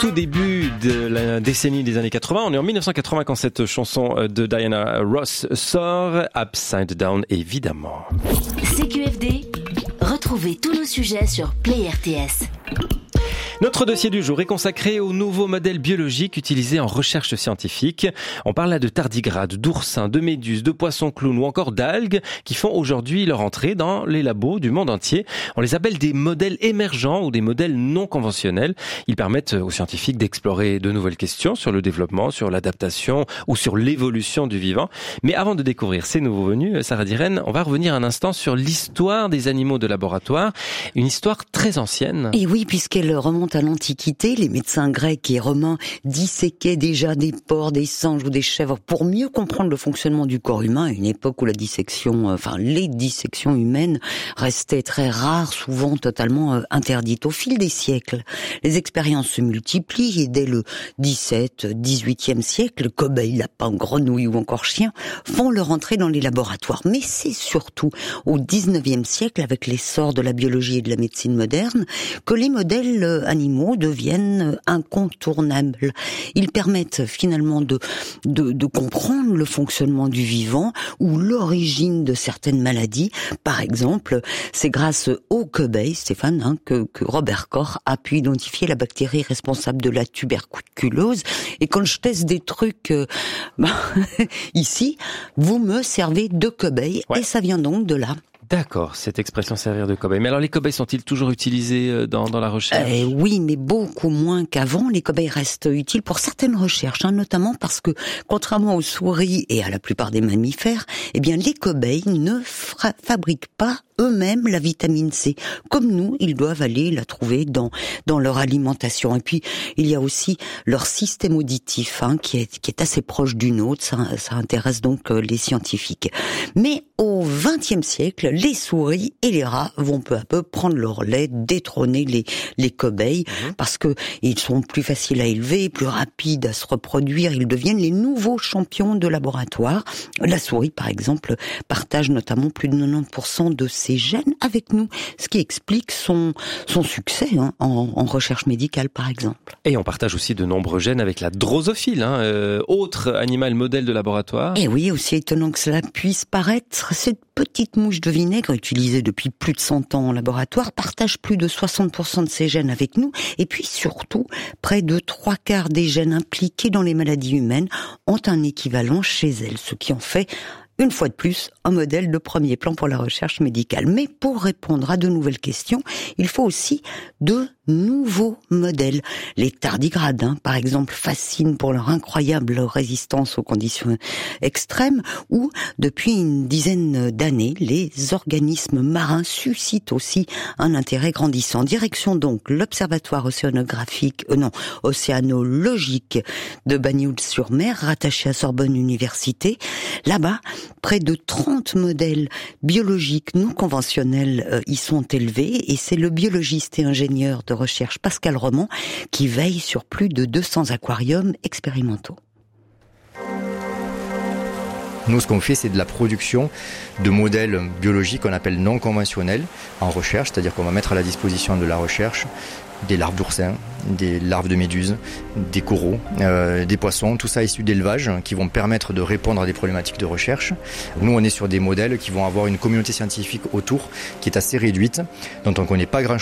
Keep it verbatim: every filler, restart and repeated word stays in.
tout début de la décennie des années quatre-vingts. On est en dix-neuf cent quatre-vingts quand cette chanson de Diana Ross sort, Upside Down évidemment. C Q F D, retrouvez tous nos sujets sur Play R T S. Notre dossier du jour est consacré aux nouveaux modèles biologiques utilisés en recherche scientifique. On parle là de tardigrades, d'oursins, de méduses, de poissons clowns ou encore d'algues qui font aujourd'hui leur entrée dans les labos du monde entier. On les appelle des modèles émergents ou des modèles non conventionnels. Ils permettent aux scientifiques d'explorer de nouvelles questions sur le développement, sur l'adaptation ou sur l'évolution du vivant. Mais avant de découvrir ces nouveaux venus, Sarah Diren, on va revenir un instant sur l'histoire des animaux de laboratoire. Une histoire très ancienne. Et oui, puisqu'elle remonte à l'Antiquité, les médecins grecs et romains disséquaient déjà des porcs, des singes ou des chèvres pour mieux comprendre le fonctionnement du corps humain, à une époque où la dissection, enfin les dissections humaines restaient très rares, souvent totalement interdites. Au fil des siècles, les expériences se multiplient et dès le dix-septième, dix-huitième siècle, cobayes, lapins, grenouilles ou encore chiens font leur entrée dans les laboratoires. Mais c'est surtout au dix-neuvième siècle, avec l'essor de la biologie et de la médecine moderne, que les modèles animaux deviennent incontournables. Ils permettent finalement de, de, de comprendre le fonctionnement du vivant ou l'origine de certaines maladies. Par exemple, c'est grâce aux cobayes, Stéphane, hein, que, que Robert Koch a pu identifier la bactérie responsable de la tuberculose. Et quand je teste des trucs euh, ben, ici, vous me servez de cobayes, ouais. Et ça vient donc de là. D'accord, cette expression servir de cobaye. Mais alors les cobayes sont-ils toujours utilisés dans, dans la recherche ? euh, Oui, mais beaucoup moins qu'avant. Les cobayes restent utiles pour certaines recherches, hein, notamment parce que, contrairement aux souris et à la plupart des mammifères, eh bien les cobayes ne fra- fabriquent pas eux-mêmes la vitamine C. Comme nous, ils doivent aller la trouver dans dans leur alimentation. Et puis, il y a aussi leur système auditif, hein, qui est qui est assez proche du nôtre. Ça, ça intéresse donc les scientifiques. Mais au vingtième siècle, les souris et les rats vont peu à peu prendre le relais, détrôner les les cobayes, mmh. parce que ils sont plus faciles à élever, plus rapides à se reproduire. Ils deviennent les nouveaux champions de laboratoire. La souris, par exemple, partage notamment plus de quatre-vingt-dix pour cent de ses gènes avec nous, ce qui explique son son succès hein, en, en recherche médicale, par exemple. Et on partage aussi de nombreux gènes avec la drosophile, hein, euh, autre animal modèle de laboratoire. Et oui, aussi étonnant que cela puisse paraître, cette petite mouche de vinaigre utilisée depuis plus de cent ans en laboratoire partage plus de soixante pour cent de ses gènes avec nous, et puis surtout, près de trois quarts des gènes impliqués dans les maladies humaines ont un équivalent chez elle, ce qui en fait une fois de plus, un modèle de premier plan pour la recherche médicale. Mais pour répondre à de nouvelles questions, il faut aussi de nouveaux modèles. Les tardigrades, hein, par exemple, fascinent pour leur incroyable résistance aux conditions extrêmes, ou, depuis une dizaine d'années, les organismes marins suscitent aussi un intérêt grandissant. Direction donc l'Observatoire océanographique, euh non, océanologique de Bagnols-sur-Mer, rattaché à Sorbonne Université. Là-bas, près de trente modèles biologiques non conventionnels euh, y sont élevés, et c'est le biologiste et ingénieur de recherche Pascal Roman qui veille sur plus de deux cents aquariums expérimentaux. Nous, ce qu'on fait, c'est de la production de modèles biologiques qu'on appelle non conventionnels en recherche, c'est-à-dire qu'on va mettre à la disposition de la recherche des larves d'oursins, des larves de méduses, des coraux, euh, des poissons, tout ça issu d'élevage qui vont permettre de répondre à des problématiques de recherche. Nous, on est sur des modèles qui vont avoir une communauté scientifique autour qui est assez réduite, dont on ne connaît pas grand-chose.